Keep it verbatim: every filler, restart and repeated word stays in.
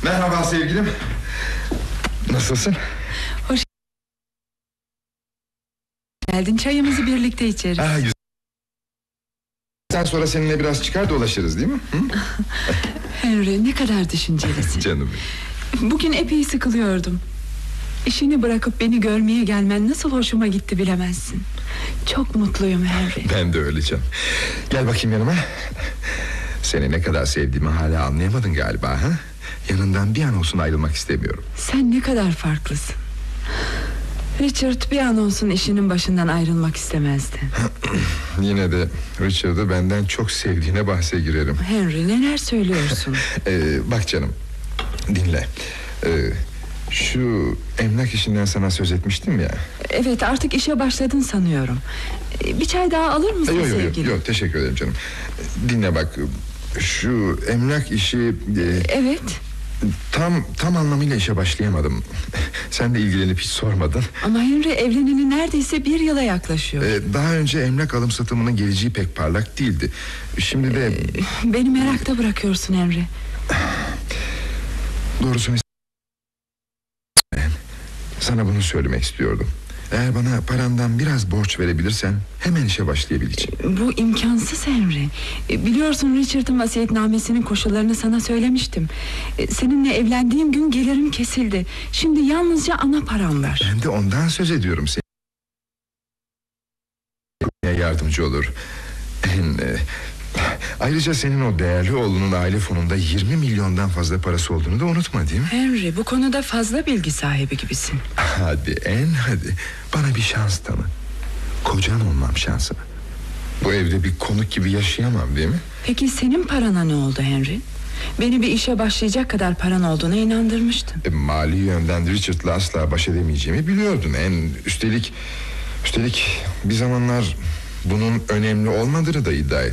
Merhaba sevgilim. Nasılsın? Hoş geldin. Çayımızı birlikte içeriz. Aa, güzel. Sen sonra seninle biraz çıkar dolaşırız değil mi? Hı? Henry, ne kadar düşüncelisin. Canım. Bugün epey sıkılıyordum. İşini bırakıp beni görmeye gelmen nasıl hoşuma gitti bilemezsin. Çok mutluyum Henry. Ben de öyle canım. Gel bakayım yanıma. Seni ne kadar sevdiğimi hala anlayamadın galiba, ha? Yanından bir an olsun ayrılmak istemiyorum. Sen ne kadar farklısın. Richard bir an olsun işinin başından ayrılmak istemezdi. Yine de Richard'ı benden çok sevdiğine bahse girerim. Henry, neler söylüyorsun? ee, Bak canım, dinle. Ee, Şu emlak işinden sana söz etmiştim ya. Evet, artık işe başladın sanıyorum. Bir çay daha alır mısın Yok yok sevgilim? yok, teşekkür ederim canım. Dinle bak, şu emlak işi... E, Evet. Tam tam anlamıyla işe başlayamadım. Sen de ilgilenip hiç sormadın. Ama Henry, evleneni neredeyse bir yıla yaklaşıyor. ee, Daha önce emlak alım satımının geleceği pek parlak değildi. Şimdi de... Ee, beni merakta bırakıyorsun Henry. Doğrusunu sana bunu söylemek istiyordum. Eğer bana parandan biraz borç verebilirsen hemen işe başlayabileceğim. Bu imkansız Henry. Biliyorsun, Richard'ın vasiyetnamesinin koşullarını sana söylemiştim. Seninle evlendiğim gün gelirim kesildi. Şimdi yalnızca ana param var. Ben de ondan söz ediyorum. Senin yardımcı olur. En, e, ayrıca senin o değerli oğlunun aile fonunda yirmi milyondan fazla parası olduğunu da unutma, değil mi? Henry, bu konuda fazla bilgi sahibi gibisin. Hadi en hadi, bana bir şans tanı. Kocan olmam şansına. Bu evde bir konuk gibi yaşayamam, değil mi? Peki senin parana ne oldu Henry? Beni bir işe başlayacak kadar paran olduğuna inandırmıştın. e, Mali yönden Richard'la asla baş edemeyeceğimi biliyordun. En üstelik Üstelik bir zamanlar bunun önemli olmadığını da iddia ettim.